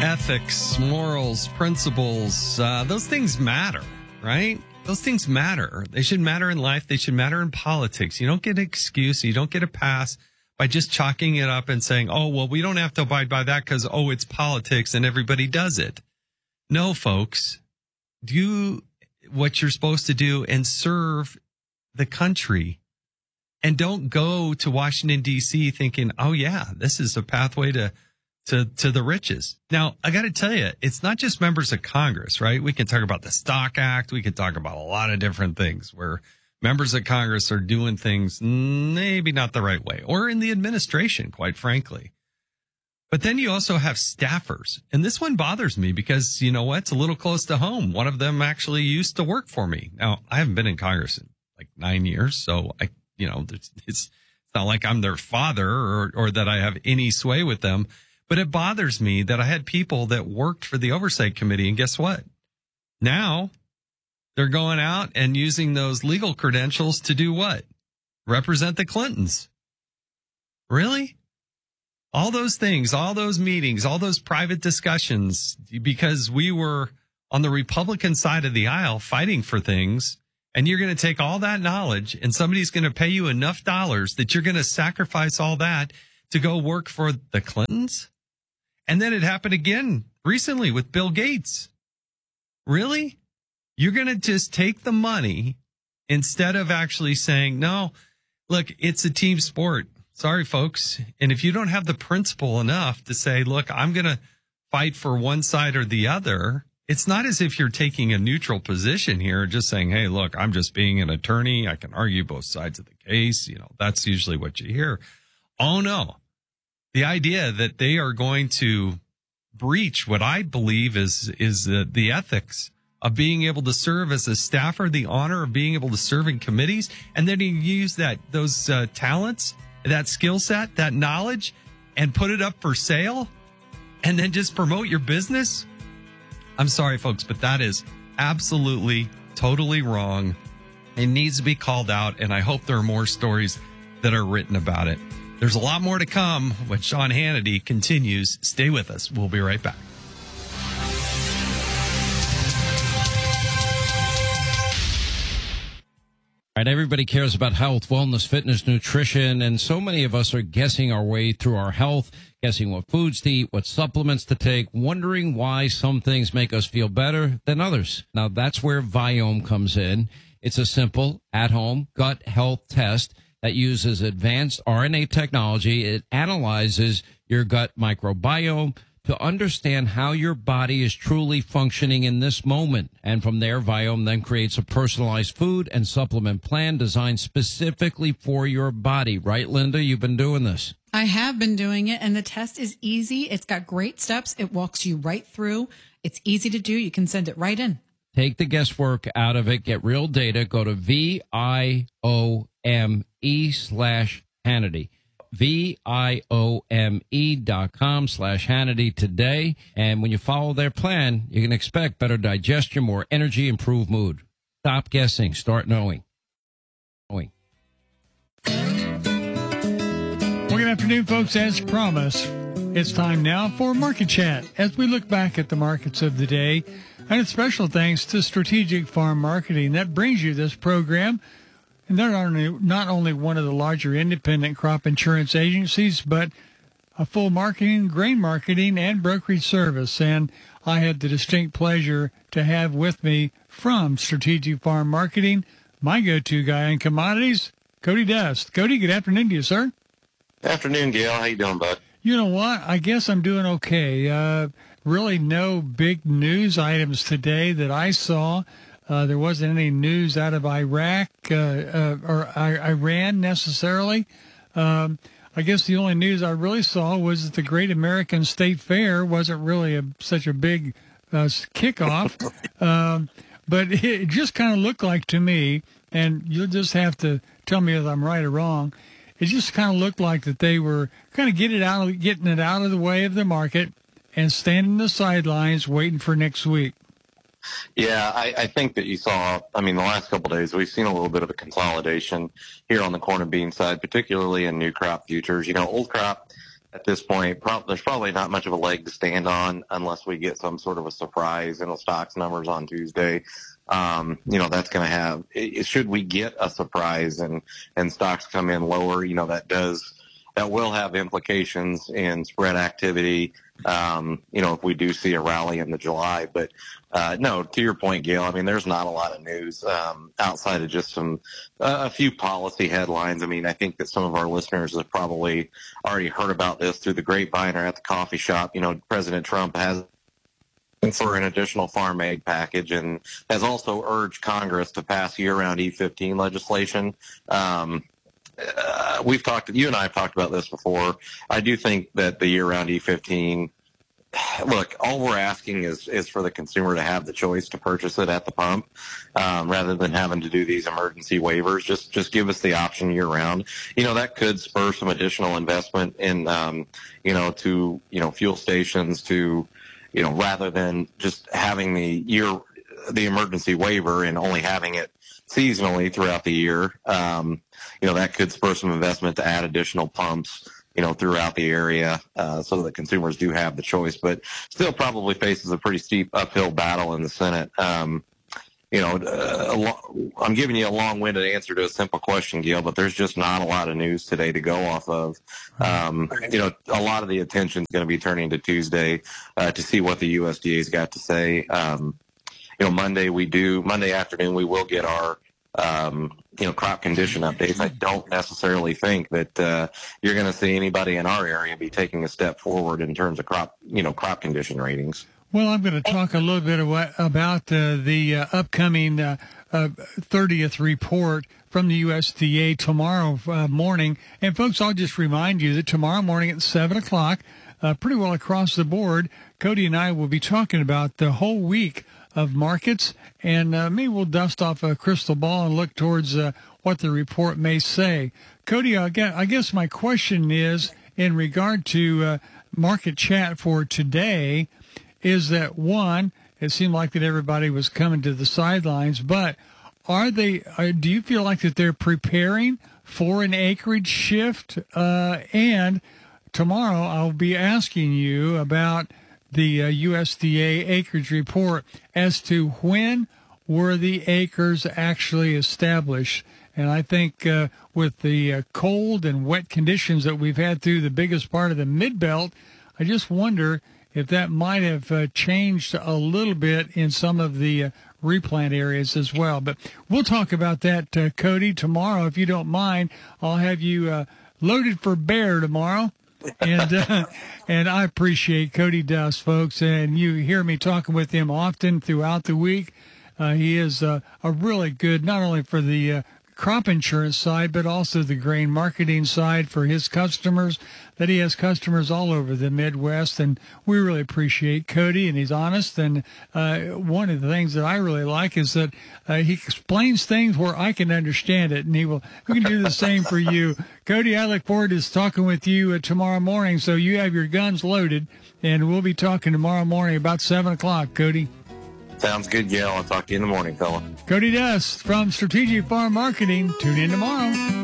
ethics, morals, principles, those things matter, right? Those things matter. They should matter in life. They should matter in politics. You don't get an excuse. You don't get a pass by just chalking it up and saying, oh, well, we don't have to abide by that because, oh, it's politics and everybody does it. No, folks, do what you're supposed to do and serve the country. And don't go to Washington, D.C. thinking, oh, yeah, this is a pathway to the riches. Now, I got to tell you, it's not just members of Congress, right? We can talk about the Stock Act. We can talk about a lot of different things where members of Congress are doing things maybe not the right way, or in the administration, quite frankly. But then you also have staffers. And this one bothers me because, you know what? It's a little close to home. One of them actually used to work for me. Now, I haven't been in Congress in like 9 years, so it's not like I'm their father or that I have any sway with them. But it bothers me that I had people that worked for the Oversight Committee, and guess what? Now they're going out and using those legal credentials to do what? Represent the Clintons. Really? All those things, all those meetings, all those private discussions, because we were on the Republican side of the aisle fighting for things, and you're going to take all that knowledge and somebody's going to pay you enough dollars that you're going to sacrifice all that to go work for the Clintons? And then it happened again recently with Bill Gates. Really? You're going to just take the money instead of actually saying, no, look, it's a team sport. Sorry, folks. And if you don't have the principle enough to say, look, I'm going to fight for one side or the other, it's not as if you're taking a neutral position here, just saying, hey, look, I'm just being an attorney. I can argue both sides of the case. You know, that's usually what you hear. Oh, no. The idea that they are going to breach what I believe is the ethics of being able to serve as a staffer, the honor of being able to serve in committees, and then you use those talents, that skill set, that knowledge, and put it up for sale, and then just promote your business. I'm sorry, folks, but that is absolutely, totally wrong. It needs to be called out, and I hope there are more stories that are written about it. There's a lot more to come when Sean Hannity continues. Stay with us. We'll be right back. All right, everybody cares about health, wellness, fitness, nutrition, and so many of us are guessing our way through our health, guessing what foods to eat, what supplements to take, wondering why some things make us feel better than others. Now, that's where Viome comes in. It's a simple, at-home gut health test that uses advanced RNA technology. It analyzes your gut microbiome to understand how your body is truly functioning in this moment. And from there, Viome then creates a personalized food and supplement plan designed specifically for your body. Right, Linda? You've been doing this. I have been doing it, and the test is easy. It's got great steps. It walks you right through. It's easy to do. You can send it right in. Take the guesswork out of it. Get real data. Go to VIOME/Hannity. VIOME.com/Hannity today. And when you follow their plan, you can expect better digestion, more energy, improved mood. Stop guessing. Start knowing. Well, good afternoon, folks. As promised, it's time now for Market Chat as we look back at the markets of the day. And it's special thanks to Strategic Farm Marketing that brings you this program. And they're not only one of the larger independent crop insurance agencies, but a full marketing, grain marketing, and brokerage service. And I had the distinct pleasure to have with me from Strategic Farm Marketing, my go-to guy in commodities, Cody Dust. Cody, good afternoon to you, sir. Afternoon, Gail. How you doing, bud? You know what? I guess I'm doing okay. Really no big news items today that I saw. There wasn't any news out of Iraq or Iran necessarily. I guess the only news I really saw was that the Great American State Fair wasn't really such a big kickoff. But it just kind of looked like to me, and you'll just have to tell me if I'm right or wrong, it just kind of looked like that they were kind of getting it out of the way of the market and standing on the sidelines waiting for next week. Yeah, I think that you saw, the last couple of days, we've seen a little bit of a consolidation here on the corn and bean side, particularly in new crop futures. Old crop at this point, there's probably not much of a leg to stand on unless we get some sort of a surprise in the stocks numbers on Tuesday. That's going to have, should we get a surprise and stocks come in lower, that will have implications in spread activity. If we do see a rally in the July, but, no, to your point, Gail, I mean, there's not a lot of news, outside of just a few policy headlines. I mean, I think that some of our listeners have probably already heard about this through the grapevine or at the coffee shop. President Trump has for an additional farm aid package and has also urged Congress to pass year-round E15 legislation. You and I have talked about this before. I do think that the year-round E15, look, all we're asking is for the consumer to have the choice to purchase it at the pump, rather than having to do these emergency waivers. Just give us the option year-round. That could spur some additional investment in, to fuel stations to, rather than just having the emergency waiver and only having it seasonally throughout the year. That could spur some investment to add additional pumps, throughout the area, so that consumers do have the choice, but still probably faces a pretty steep uphill battle in the Senate. I'm giving you a long-winded answer to a simple question, Gail, but there's just not a lot of news today to go off of. A lot of the attention is going to be turning to Tuesday, to see what the USDA's got to say. Monday afternoon, we will get our, crop condition updates. I don't necessarily think that, you're going to see anybody in our area be taking a step forward in terms of crop condition ratings. Well, I'm going to talk a little bit about the upcoming 30th report from the USDA tomorrow morning. And folks, I'll just remind you that tomorrow morning at 7 o'clock, pretty well across the board, Cody and I will be talking about the whole week of markets, and maybe we'll dust off a crystal ball and look towards what the report may say. Cody, I guess my question is in regard to market chat for today, is that one, it seemed like that everybody was coming to the sidelines, but do you feel like that they're preparing for an acreage shift? And tomorrow I'll be asking you about the USDA acreage report as to when were the acres actually established. And I think with the cold and wet conditions that we've had through the biggest part of the Mid-Belt, I just wonder if that might have changed a little bit in some of the replant areas as well. But we'll talk about that, Cody, tomorrow. If you don't mind, I'll have you loaded for bear tomorrow. And I appreciate Cody Duss, folks, and you hear me talking with him often throughout the week. He is a really good, not only for the crop insurance side, but also the grain marketing side for his customers, that he has customers all over the Midwest, and we really appreciate Cody, and he's honest. And one of the things that I really like is that he explains things where I can understand it, and we can do the same for you. Cody, I look forward to talking with you tomorrow morning, so you have your guns loaded, and we'll be talking tomorrow morning about 7 o'clock, Cody. Sounds good, Gail. I'll talk to you in the morning, fella. Cody Duss from Strategic Farm Marketing. Tune in tomorrow.